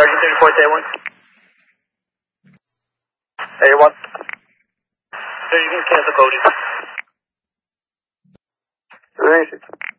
Sergeant 34 to A1. A1. So you can cancel code. Where is it?